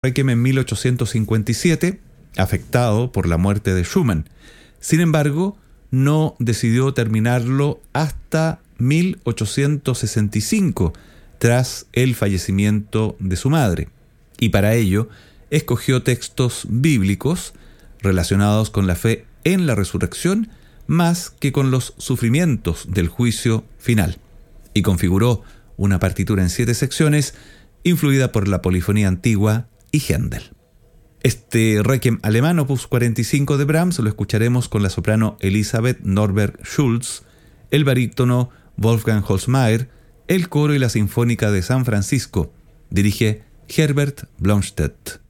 Requiem en 1857, afectado por la muerte de Schumann. Sin embargo, no decidió terminarlo hasta 1865, tras el fallecimiento de su madre. Y para ello, escogió textos bíblicos relacionados con la fe en la resurrección, más que con los sufrimientos del juicio final. Y configuró una partitura en 7 secciones, influida por la polifonía antigua y Händel. Este Requiem alemán, opus 45 de Brahms, lo escucharemos con la soprano Elisabeth Norberg-Schulz, el barítono Wolfgang Holzmair, el coro y la Sinfónica de San Francisco. Dirige Herbert Blomstedt.